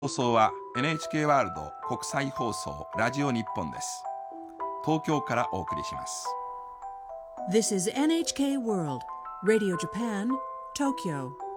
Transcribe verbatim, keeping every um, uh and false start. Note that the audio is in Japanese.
放送は エヌエイチケー ワールド国際放送ラジオ日本です。東京からお送りします。 This is エヌエイチケー World Radio Japan, Tokyo.